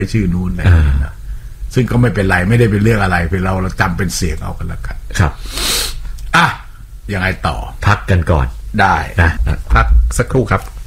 ชื่อนู้นอะไรนะซึ่งก็ไม่เป็นไรไม่ได้เป็นเรื่องอะไรเป็นเราจำเป็นเสียงเอากันละกันครับยังไงต่อพักกันก่อนได้นะพักสักครู่ครับ